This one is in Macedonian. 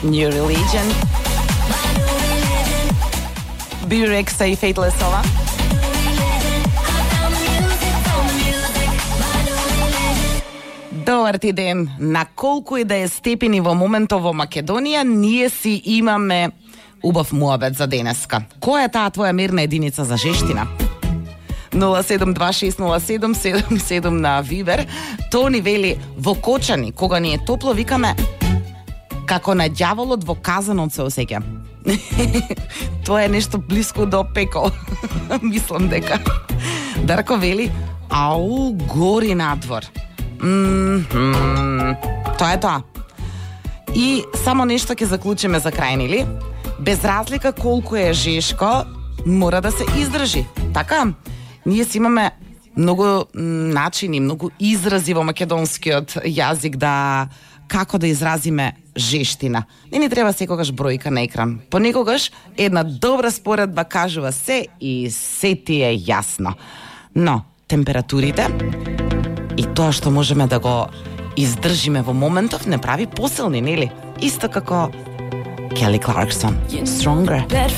New Religion. B-Rexa и Faithless ова. Добар ти ден. На колку и да е степени во моментов во Македонија, ние си имаме убав муабет за денеска. Која е таа твоја мерна единица за жештина? 072607777 на Вибер. Тони вели, во Кочани, кога ни е топло, викаме како на ѓаволот во казанот се осеќа. Тоа е нешто блиско до пекол. Мислам дека. Дарко вели, ау, гори надвор. Тоа е тоа. И само нешто ќе заклучиме за крај, нели? Без разлика колку е жешко, мора да се издржи. Така? Ние си имаме многу начини, многу изрази во македонскиот јазик да како да изразиме жештина. Не ни треба секогаш бројка на екран. Понекогаш една добра споредба кажува се и се ти е јасно. Но температурите и тоа што можеме да го издржиме во моментов не прави посилни, нели? Исто како Kelly Clarkson, Stronger.